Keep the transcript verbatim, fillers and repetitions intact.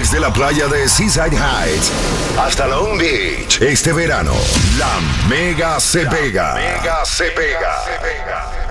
Desde la playa de Seaside Heights hasta Long Beach, este verano, la Mega se pega. Mega se pega. Se pega.